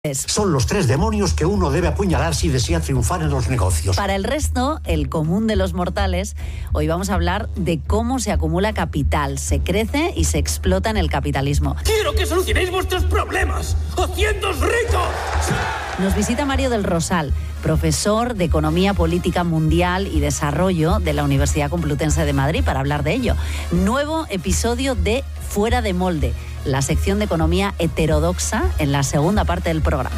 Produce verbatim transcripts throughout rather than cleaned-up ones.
Son los tres demonios que uno debe apuñalar si desea triunfar en los negocios. Para el resto, el común de los mortales, hoy vamos a hablar de cómo se acumula capital, se crece y se explota en el capitalismo. ¡Quiero que solucionéis vuestros problemas! ¡Haciéndoos ricos! Nos visita Mario del Rosal, profesor de Economía Política Mundial y Desarrollo de la Universidad Complutense de Madrid, para hablar de ello. Nuevo episodio de Fuera de Molde, la sección de economía heterodoxa en la segunda parte del programa.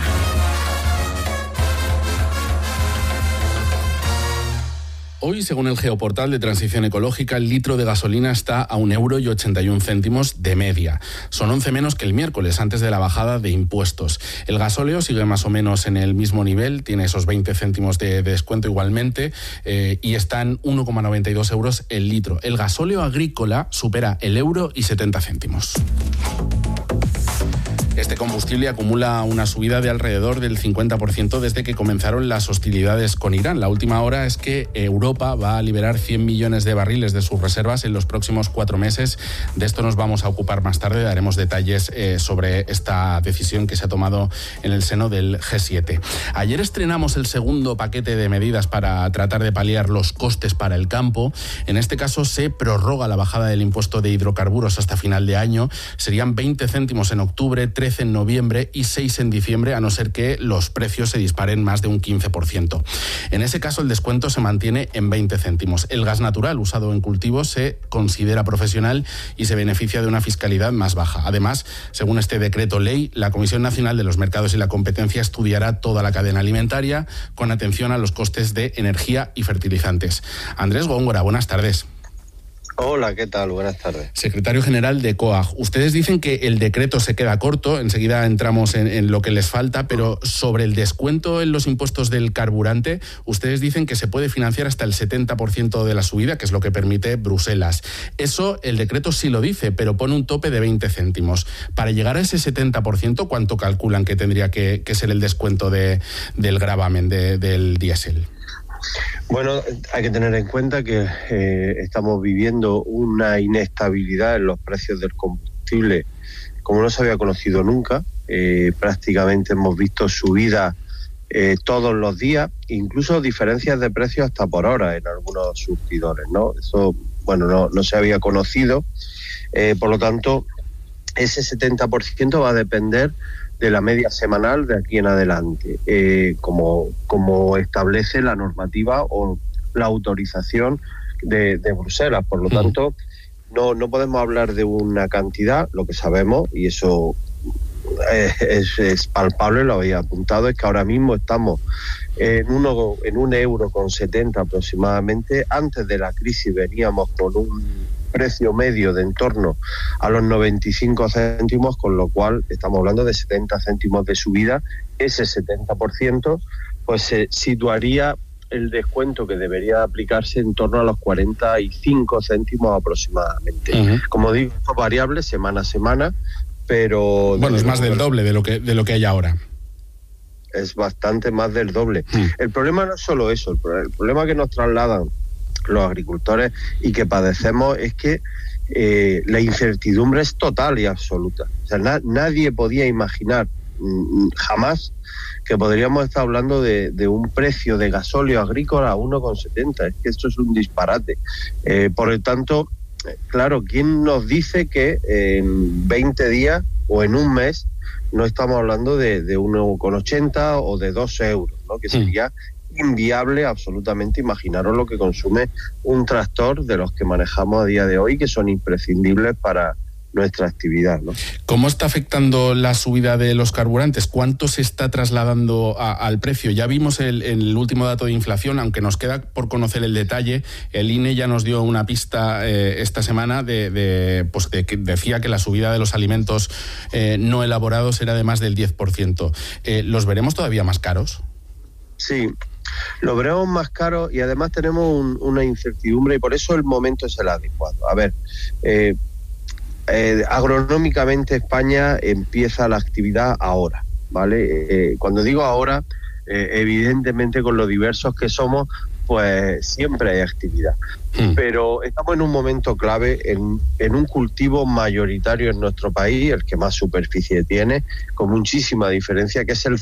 Hoy, según el Geoportal de Transición Ecológica, el litro de gasolina está a un euro y ochenta y un céntimos de media. Son once menos que el miércoles, antes de la bajada de impuestos. El gasóleo sigue más o menos en el mismo nivel, tiene esos veinte céntimos de, de descuento igualmente, eh, y está en uno coma noventa y dos euros el litro. El gasóleo agrícola supera el euro y setenta céntimos. Este combustible acumula una subida de alrededor del cincuenta por ciento desde que comenzaron las hostilidades con Irán. La última hora es que Europa va a liberar cien millones de barriles de sus reservas en los próximos cuatro meses. De esto nos vamos a ocupar más tarde. Daremos detalles eh, sobre esta decisión que se ha tomado en el seno del G siete. Ayer estrenamos el segundo paquete de medidas para tratar de paliar los costes para el campo. En este caso se prorroga la bajada del impuesto de hidrocarburos hasta final de año. Serían veinte céntimos en octubre, trece en noviembre y seis en diciembre, a no ser que los precios se disparen más de un quince por ciento. En ese caso, el descuento se mantiene en veinte céntimos. El gas natural usado en cultivos se considera profesional y se beneficia de una fiscalidad más baja. Además, según este decreto ley, la Comisión Nacional de los Mercados y la Competencia estudiará toda la cadena alimentaria con atención a los costes de energía y fertilizantes. Andrés Góngora, buenas tardes. Hola, ¿qué tal? Buenas tardes. Secretario General de COAG. Ustedes dicen que el decreto se queda corto, enseguida entramos en, en lo que les falta, pero sobre el descuento en los impuestos del carburante, ustedes dicen que se puede financiar hasta el setenta por ciento de la subida, que es lo que permite Bruselas. Eso el decreto sí lo dice, pero pone un tope de veinte céntimos. Para llegar a ese setenta por ciento, ¿cuánto calculan que tendría que, que ser el descuento de, del gravamen de, del diésel? Bueno, hay que tener en cuenta que eh, estamos viviendo una inestabilidad en los precios del combustible como no se había conocido nunca. Eh, prácticamente hemos visto subidas eh, todos los días, incluso diferencias de precios hasta por hora en algunos surtidores, ¿no? Eso, bueno, no, no se había conocido. Eh, por lo tanto, ese setenta por ciento va a depender de la media semanal de aquí en adelante, eh, como, como establece la normativa o la autorización de, de Bruselas. Por lo tanto, no, no podemos hablar de una cantidad. Lo que sabemos, y eso es, es, es palpable, lo había apuntado, es que ahora mismo estamos en, uno, en un euro con setenta aproximadamente. Antes de la crisis veníamos con un precio medio de en torno a los noventa y cinco céntimos, con lo cual estamos hablando de setenta céntimos de subida. Ese setenta por ciento pues se situaría el descuento que debería aplicarse en torno a los cuarenta y cinco céntimos aproximadamente. Uh-huh. Como digo, esto es variable semana a semana, pero... Bueno, es más del doble de lo que, de lo que hay ahora. Es bastante más del doble. Uh-huh. El problema no es solo eso, el, pro- el problema que nos trasladan los agricultores y que padecemos es que eh, la incertidumbre es total y absoluta. O sea, na- nadie podía imaginar mm, jamás que podríamos estar hablando de, de un precio de gasóleo agrícola a uno con setenta. Es que esto es un disparate. Eh, por lo tanto, eh, claro, ¿quién nos dice que en veinte días o en un mes no estamos hablando de, de uno con ochenta o de dos euros, ¿no? Que sería inviable absolutamente. Imaginaros lo que consume un tractor de los que manejamos a día de hoy, que son imprescindibles para nuestra actividad, ¿no? ¿Cómo está afectando la subida de los carburantes? ¿Cuánto se está trasladando a, al precio? Ya vimos el, el último dato de inflación, aunque nos queda por conocer el detalle. El I N E ya nos dio una pista eh, esta semana de, de, pues de que decía que la subida de los alimentos eh, no elaborados era de más del diez por ciento. Eh, ¿Los veremos todavía más caros? Sí, lo veremos más caro y además tenemos un, una incertidumbre, y por eso el momento es el adecuado. A ver, eh, eh, agronómicamente España empieza la actividad ahora, ¿vale? Eh, cuando digo ahora, eh, evidentemente con lo diversos que somos, pues siempre hay actividad. Hmm. Pero estamos en un momento clave, en, en un cultivo mayoritario en nuestro país, el que más superficie tiene, con muchísima diferencia, que es el